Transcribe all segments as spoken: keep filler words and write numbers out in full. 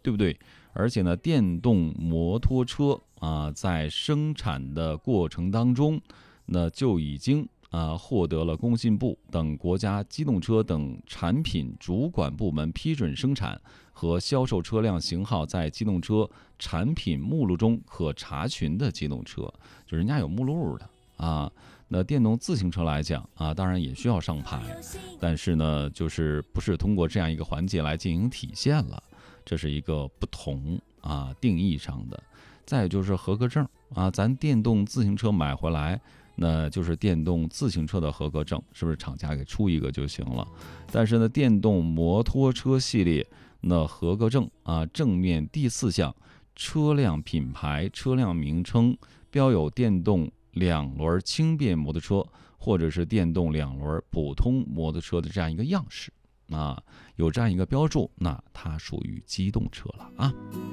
对不对？而且呢，电动摩托车啊，在生产的过程当中，那就已经啊获得了工信部等国家机动车等产品主管部门批准生产和销售车辆型号在机动车产品目录中可查询的机动车，就人家有目录的啊。那电动自行车来讲啊，当然也需要上牌，但是呢，就是不是通过这样一个环节来进行体现了，这是一个不同啊定义上的。再有就是合格证啊，咱电动自行车买回来，那就是电动自行车的合格证，是不是厂家给出一个就行了？但是呢，电动摩托车系列那合格证啊，正面第四项，车辆品牌、车辆名称标有电动两轮轻便摩托车或者是电动两轮普通摩托车的这样一个样式啊，有这样一个标注，那它属于机动车了啊。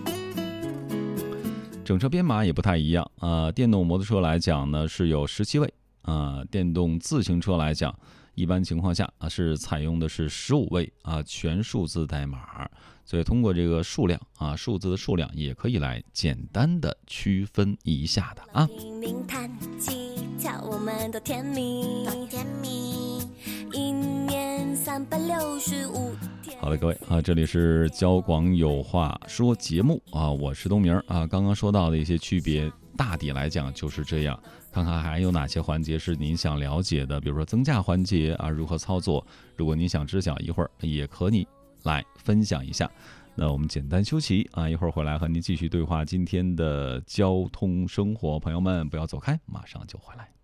整车编码也不太一样啊，电动摩托车来讲呢是有十七位啊，电动自行车来讲，一般情况下啊是采用的是十五位啊全数字代码，所以通过这个数量啊数字的数量也可以来简单的区分一下的啊。我们都甜蜜，都甜蜜，一年三百六十五天。好的，各位啊，这里是交广有话说节目啊，我是东明啊。刚刚说到的一些区别，大体来讲就是这样。看看还有哪些环节是您想了解的，比如说增价环节啊，如何操作？如果您想知晓，一会儿也可以来分享一下。那我们简单休息啊，一会儿回来和您继续对话今天的交通生活，朋友们不要走开，马上就回来。